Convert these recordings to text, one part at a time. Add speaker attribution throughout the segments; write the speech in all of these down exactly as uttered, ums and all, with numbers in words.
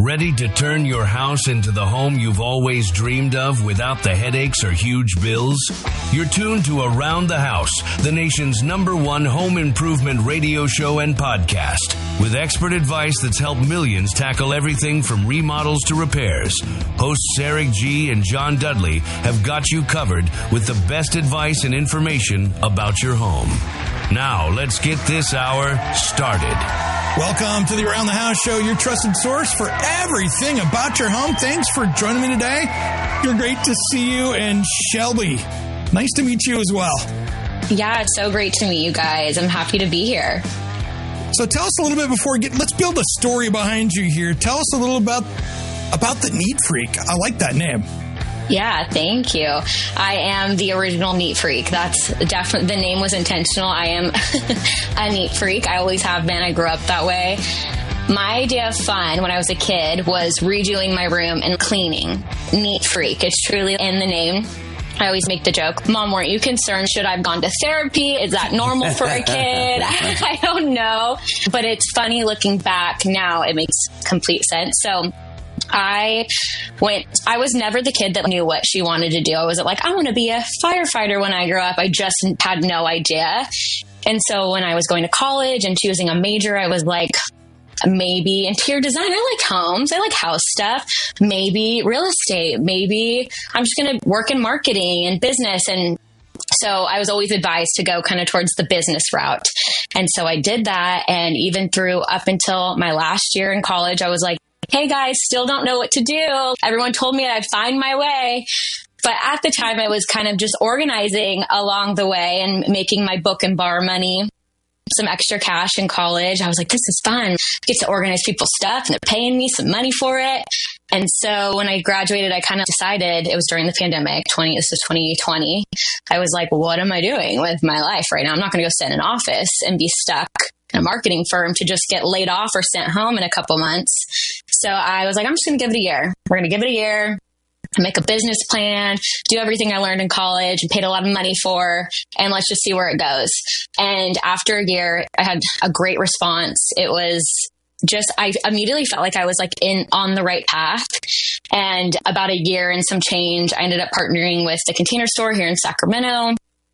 Speaker 1: Ready to turn your house into the home you've always dreamed of without the headaches or huge bills? You're tuned to Around the House, the nation's number one home improvement radio show and podcast, with expert advice that's helped millions tackle everything from remodels to repairs. Hosts Eric G. and John Dudley have got you covered with the best advice and information about your home. Now, let's get this hour started.
Speaker 2: Welcome to the Around the House show, your trusted source for everything about your home. Thanks for joining me today. You're great to see you. And Shelby, nice to meet you as well.
Speaker 3: Yeah, it's so great to meet you guys. I'm happy to be here.
Speaker 2: So tell us a little bit before we get, let's build a story behind you here. Tell us a little about, about the Neat Freak. I like that name.
Speaker 3: Yeah, thank you. I am the original neat freak. That's definitely, the name was intentional. I am a neat freak. I always have been. I grew up that way. My idea of fun when I was a kid was redoing my room and cleaning. Neat freak. It's truly in the name. I always make the joke, Mom, weren't you concerned? Should I have gone to therapy? Is that normal for a kid? I don't know. But it's funny looking back now. It makes complete sense. So I went, I was never the kid that knew what she wanted to do. I wasn't like, I want to be a firefighter when I grow up. I just had no idea. And so when I was going to college and choosing a major, I was like, maybe interior design. I like homes. I like house stuff. Maybe real estate. Maybe I'm just going to work in marketing and business. And so I was always advised to go kind of towards the business route. And so I did that. And even through up until my last year in college, I was like, hey guys, still don't know what to do. Everyone told me I'd find my way. But at the time, I was kind of just organizing along the way and making my book and bar money, some extra cash in college. I was like, this is fun. I get to organize people's stuff and they're paying me some money for it. And so when I graduated, I kind of decided, it was during the pandemic, twenty this was twenty twenty. I was like, what am I doing with my life right now? I'm not going to go sit in an office and be stuck in a marketing firm to just get laid off or sent home in a couple months. So I was like, I'm just going to give it a year. We're going to give it a year, make a business plan, do everything I learned in college and paid a lot of money for, and let's just see where it goes. And after a year, I had a great response. It was just, I immediately felt like I was like in on the right path. And about a year and some change, I ended up partnering with the Container Store here in Sacramento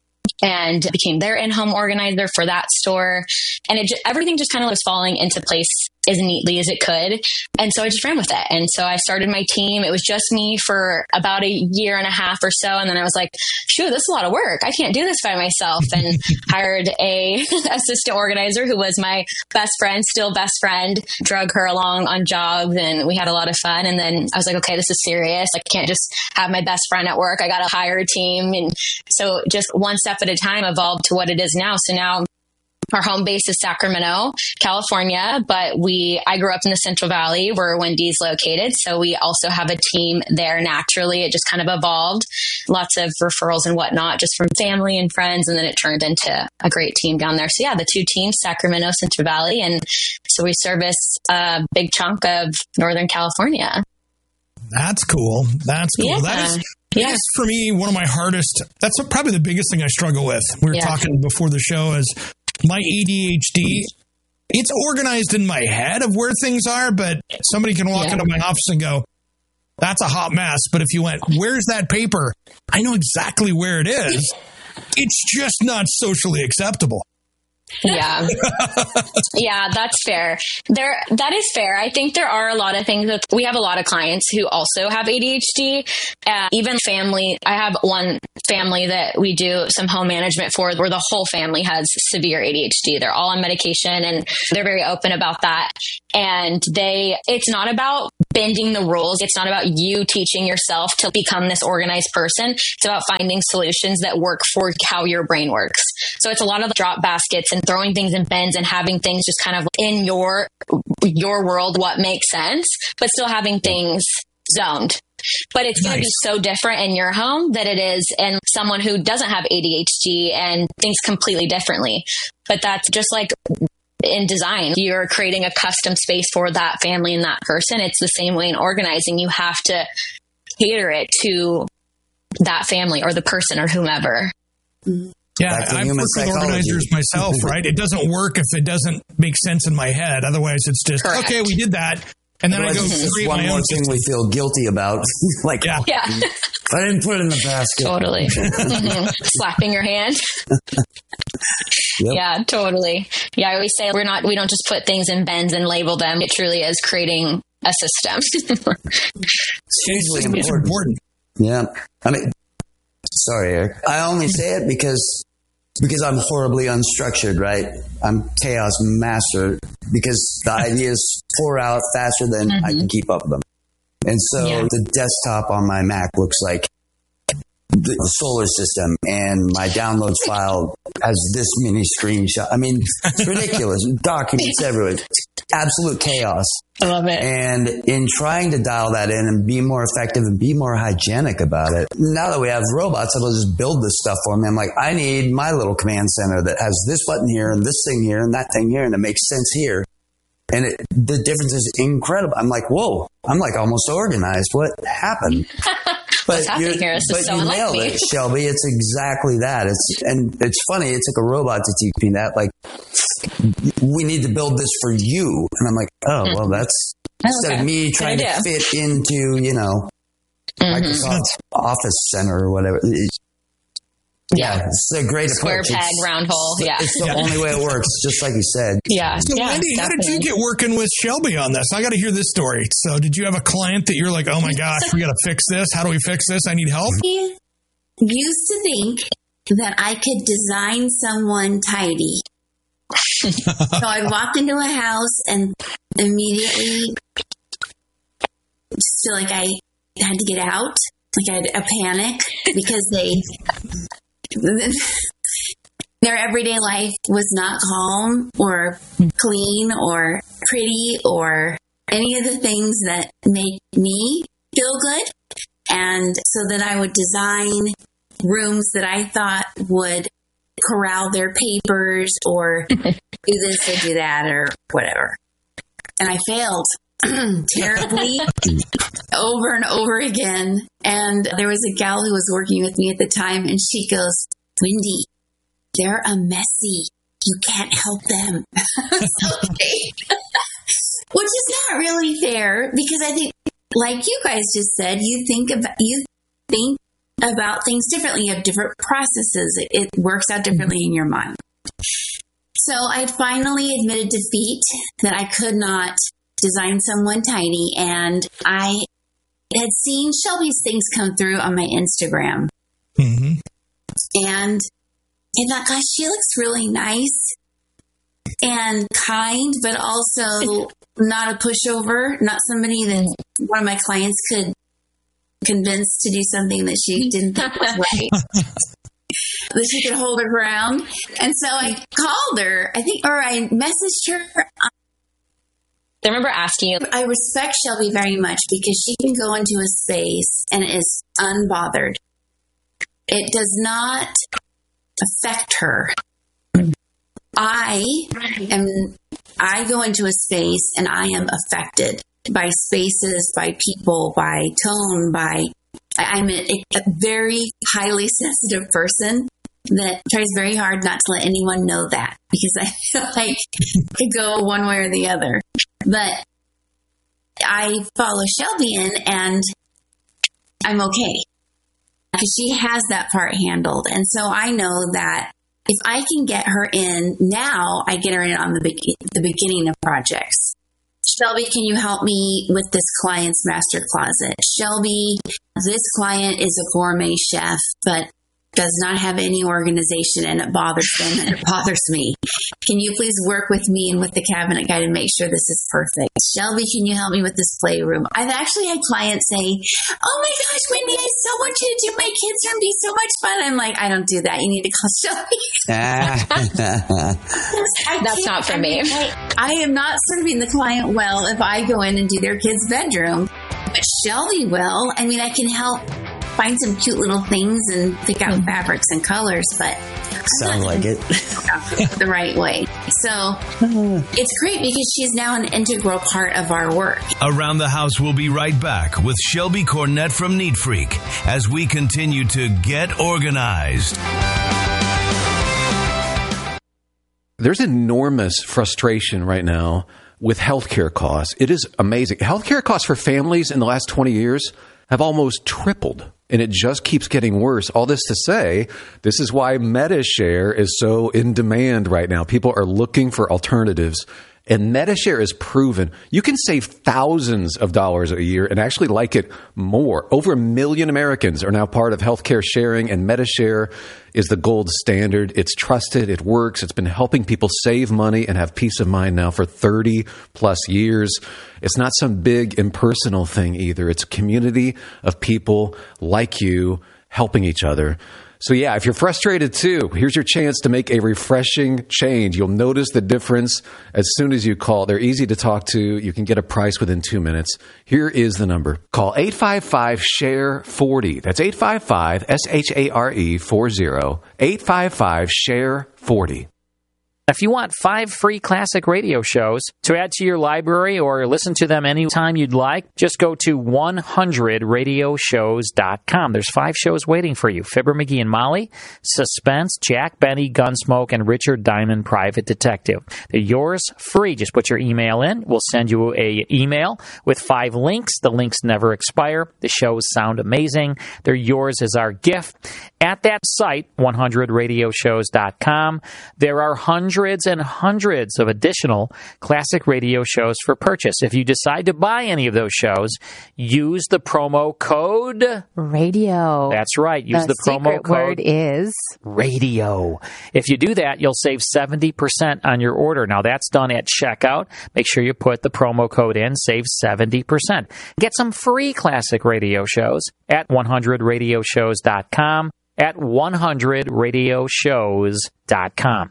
Speaker 3: and became their in-home organizer for that store. And it just, everything just kind of was falling into place as neatly as it could. And so I just ran with it. And so I started my team. It was just me for about a year and a half or so. And then I was like, shoot, this is a lot of work. I can't do this by myself. And hired a assistant organizer who was my best friend, still best friend, drug her along on jobs. And we had a lot of fun. And then I was like, okay, this is serious. I can't just have my best friend at work. I got to hire a team. And so just one step at a time evolved to what it is now. So now our home base is Sacramento, California, but we, I grew up in the Central Valley where Wendy's located. So we also have a team there naturally. It just kind of evolved, lots of referrals and whatnot, just from family and friends. And then it turned into a great team down there. So yeah, the two teams, Sacramento, Central Valley. And so we service a big chunk of Northern California.
Speaker 2: That's cool. That's cool.
Speaker 3: Yeah.
Speaker 2: That is,
Speaker 3: Yeah.
Speaker 2: That's for me, one of my hardest, that's probably the biggest thing I struggle with. We were yeah. talking before the show is my A D H D. It's organized in my head of where things are, but somebody can walk yeah. into my office and go, that's a hot mess. But if you went, where's that paper? I know exactly where it is. It's just not socially acceptable.
Speaker 3: Yeah. Yeah, that's fair. There, that is fair. I think there are a lot of things that we have a lot of clients who also have A D H D, uh, even family. I have one family that we do some home management for where the whole family has severe A D H D. They're all on medication and they're very open about that. And they, it's not about bending the rules. It's not about you teaching yourself to become this organized person. It's about finding solutions that work for how your brain works. So it's a lot of drop baskets and throwing things in bins and having things just kind of in your, your world, what makes sense, but still having things zoned. But it's going to be so different in your home that it is in someone who doesn't have A D H D and thinks completely differently. But that's just like in design, you're creating a custom space for that family and that person. It's the same way in organizing. You have to cater it to that family or the person or whomever.
Speaker 2: Yeah, I've worked with organizers myself, right? It doesn't work if it doesn't make sense in my head. Otherwise, it's just, Correct. Okay, we did that. And then
Speaker 4: Otherwise,
Speaker 2: I go
Speaker 4: it's just
Speaker 2: create
Speaker 4: one
Speaker 2: my
Speaker 4: more
Speaker 2: own
Speaker 4: thing
Speaker 2: system.
Speaker 4: we feel guilty about. Like,
Speaker 2: Yeah.
Speaker 3: Yeah.
Speaker 4: I didn't put it in the basket.
Speaker 3: Totally. Mhm. Slapping your hand.
Speaker 4: Yep.
Speaker 3: Yeah, totally. Yeah, I always say we're not, we don't just put things in bins and label them. It truly is creating a system.
Speaker 4: It's hugely
Speaker 2: It's
Speaker 4: important.
Speaker 2: important.
Speaker 4: Yeah. I mean, sorry, Eric. I only say it because because I'm horribly unstructured, right? I'm chaos master because the ideas pour out faster than I can keep up with them. And so
Speaker 3: Yeah.
Speaker 4: the desktop on my Mac looks like the solar system, and my downloads file has this many screenshots. I mean, it's ridiculous. Documents everywhere. It's absolute chaos.
Speaker 3: I love it.
Speaker 4: And in trying to dial that in and be more effective and be more hygienic about it, now that we have robots that'll just build this stuff for me, I'm like, I need my little command center that has this button here and this thing here and that thing here, and it makes sense here. And it, the difference is incredible. I'm like, whoa, I'm like almost organized. What happened? But
Speaker 3: What's happening here? This is
Speaker 4: but
Speaker 3: so
Speaker 4: you
Speaker 3: unlike
Speaker 4: nailed
Speaker 3: me.
Speaker 4: it, Shelby. It's exactly that. It's and it's funny. It took a robot to teach me that. Like, we need to build this for you, and I'm like, oh well, that's
Speaker 3: Oh,
Speaker 4: instead
Speaker 3: okay.
Speaker 4: of me
Speaker 3: Good
Speaker 4: trying to
Speaker 3: idea.
Speaker 4: fit into you know
Speaker 3: Mhm.
Speaker 4: Microsoft Office Center or whatever. It's-
Speaker 3: Yeah.
Speaker 4: it's a great
Speaker 3: Square
Speaker 4: approach.
Speaker 3: peg,
Speaker 4: It's,
Speaker 3: round hole. Yeah.
Speaker 4: it's the only way it works. Just like you said.
Speaker 3: Yeah.
Speaker 2: So,
Speaker 3: yeah,
Speaker 2: Wendy, how did you
Speaker 3: definitely.
Speaker 2: get working with Shelby on this? I got to hear this story. So, did you have a client that you're like, oh my gosh, we got to fix this? How do we fix this? I need help.
Speaker 5: I used to think that I could design someone tidy. So I'd walk into a house and immediately just feel like I had to get out, like I had a panic because they their everyday life was not calm or clean or pretty or any of the things that make me feel good. And so then I would design rooms that I thought would corral their papers or do this or do that or whatever. And I failed terribly over and over again. And there was a gal who was working with me at the time, and she goes, Wendy, they're a messy. You can't help them. Okay. Which is not really fair because I think, like you guys just said, you think about you think about things differently. You have different processes. It, it works out differently in your mind. So I finally admitted defeat that I could not design someone tidy, and I had seen Shelby's things come through on my Instagram,
Speaker 2: Mm-hmm.
Speaker 5: and I thought, gosh, she looks really nice and kind, but also not a pushover, not somebody that one of my clients could convince to do something that she didn't think was right. That she could hold her ground. And so I called her, I think, or I messaged her.
Speaker 3: I remember asking you.
Speaker 5: I respect Shelby very much because she can go into a space and is unbothered. It does not affect her. I am, I go into a space and I am affected by spaces, by people, by tone, by, I'm a, a very highly sensitive person that tries very hard not to let anyone know that because I feel like it could go one way or the other. But I follow Shelby in and I'm okay because she has that part handled. And so I know that if I can get her in now, I get her in on the, be- the beginning of projects. Shelby, can you help me with this client's master closet? Shelby, this client is a gourmet chef, but does not have any organization and it bothers them and it bothers me. Can you please work with me and with the cabinet guy to make sure this is perfect? Shelby, can you help me with this playroom? I've actually had clients say, oh my gosh, Wendy, I so want you to do my kids' room. It'd be so much fun. I'm like, I don't do that. You need to call Shelby.
Speaker 3: That's not for me.
Speaker 5: I, I am not serving the client well if I go in and do their kid's bedroom. But Shelby will. I mean, I can help find some cute little things and pick out fabrics and colors, but
Speaker 4: Sounds like it.
Speaker 5: the right way. So it's great because she's now an integral part of our work.
Speaker 1: Around the House will be right back with Shelby Cornett from Neat Freak as we continue to get organized.
Speaker 6: There's enormous frustration right now with healthcare costs, it is amazing. Healthcare costs for families in the last twenty years have almost tripled, and it just keeps getting worse. All this to say, this is why Medi-Share is so in demand right now. People are looking for alternatives. And Medi-Share is proven you can save thousands of dollars a year and actually like it more. Over a million Americans are now part of healthcare sharing, and Medi-Share is the gold standard. It's trusted. It works. It's been helping people save money and have peace of mind now for thirty plus years. It's not some big impersonal thing either. It's a community of people like you helping each other. So yeah, if you're frustrated too, here's your chance to make a refreshing change. You'll notice the difference as soon as you call. They're easy to talk to. You can get a price within two minutes. Here is the number. Call eight five five, S H A R E, forty. That's eight five five, S H A R E, forty. eight five five, S H A R E, forty.
Speaker 7: If you want five free classic radio shows to add to your library or listen to them anytime you'd like, just go to one hundred radio shows dot com. There's five shows waiting for you. Fibber, McGee and Molly, Suspense, Jack Benny, Gunsmoke, and Richard Diamond, Private Detective. They're yours free. Just put your email in. We'll send you a email with five links. The links never expire. The shows sound amazing. They're yours as our gift. At that site, one hundred radio shows dot com, there are hundreds Hundreds and hundreds of additional classic radio shows for purchase. If you decide to buy any of those shows, use the promo code
Speaker 8: radio.
Speaker 7: That's right. Use the,
Speaker 8: the
Speaker 7: promo code
Speaker 8: word is
Speaker 7: radio. If you do that, you'll save seventy percent on your order. Now that's done at checkout. Make sure you put the promo code in, save seventy percent. Get some free classic radio shows at one hundred radio shows dot com, at one hundred radio shows dot com.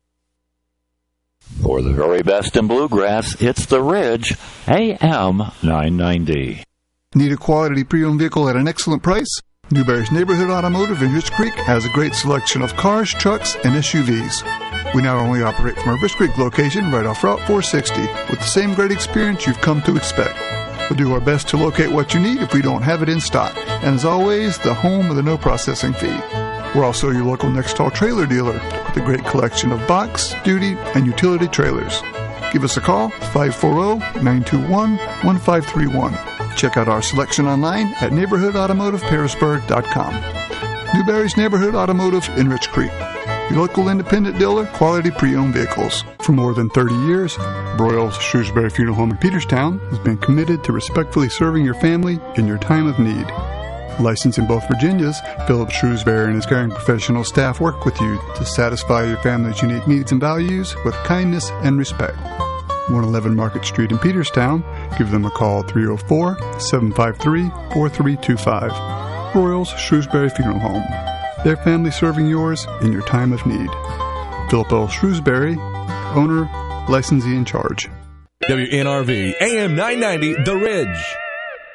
Speaker 9: For the very best in bluegrass, it's The Ridge, A M nine ninety.
Speaker 10: Need a quality pre-owned vehicle at an excellent price? Newberry's Neighborhood Automotive in Rich Creek has a great selection of cars, trucks, and S U Vs. We not only operate from our Rich Creek location right off Route four sixty with the same great experience you've come to expect. We'll do our best to locate what you need if we don't have it in stock. And as always, the home of the no processing fee. We're also your local Nextall trailer dealer with a great collection of box, duty, and utility trailers. Give us a call, five four zero, nine two one, one five three one. Check out our selection online at neighborhood automotive pearisburg dot com. Newberry's Neighborhood Automotive in Rich Creek. Your local independent dealer, quality pre-owned vehicles. For more than thirty years, Broyles Shrewsbury Funeral Home in Peterstown has been committed to respectfully serving your family in your time of need. Licensed in both Virginias, Philip Shrewsbury and his caring professional staff work with you to satisfy your family's unique needs and values with kindness and respect. one eleven Market Street in Peterstown. Give them a call at three oh four, seven five three, four three two five. Broyles Shrewsbury Funeral Home. Their family serving yours in your time of need. Philip L. Shrewsbury, owner, licensee in charge.
Speaker 11: W N R V, A M nine ninety, The Ridge.